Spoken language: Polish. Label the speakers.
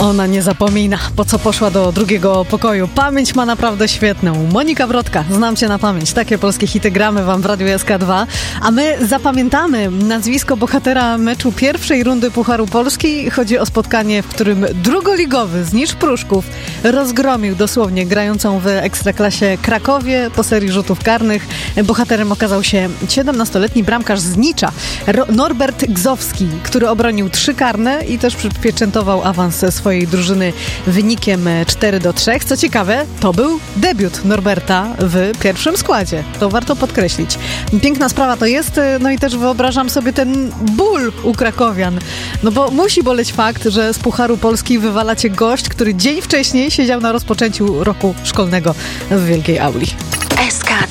Speaker 1: Ona nie zapomina, po co poszła do drugiego pokoju. Pamięć ma naprawdę świetną. Monika Brodka, znam cię na pamięć. Takie polskie hity gramy wam w Radiu SK2. A my zapamiętamy nazwisko bohatera meczu pierwszej rundy Pucharu Polski. Chodzi o spotkanie, w którym drugoligowy Znicz Pruszków rozgromił dosłownie grającą w Ekstraklasie Krakowie po serii rzutów karnych. Bohaterem okazał się 17-letni bramkarz Znicza, Norbert Gzowski, który obronił 3 karne i też przypieczętował awans swojej drużyny wynikiem 4-3. Co ciekawe, to był debiut Norberta w pierwszym składzie. To warto podkreślić. Piękna sprawa to jest, no i też wyobrażam sobie ten ból u krakowian. No bo musi boleć fakt, że z Pucharu Polski wywala cię gość, który dzień wcześniej siedział na rozpoczęciu roku szkolnego w Wielkiej Auli.
Speaker 2: SK2